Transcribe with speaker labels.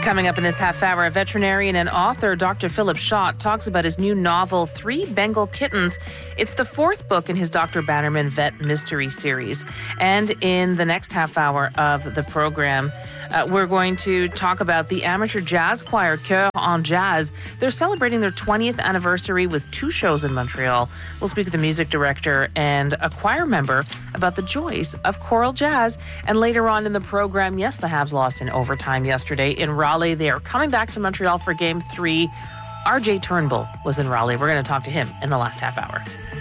Speaker 1: Coming up in this half hour, a veterinarian and author, Dr. Philip Schott, talks about his new novel, Three Bengal Kittens. It's the fourth book in his Dr. Bannerman Vet Mystery series. And in the next half hour of the program, we're going to talk about the amateur jazz choir, Cœur en Jazz. They're celebrating their 20th anniversary with 2 shows in Montreal. We'll speak with the music director and a choir member about the joys of choral jazz. And later on in the program, yes, the Habs lost in overtime yesterday in Raleigh. They are coming back to Montreal for Game 3. RJ Turnbull was in Raleigh. We're going to talk to him in the last half hour.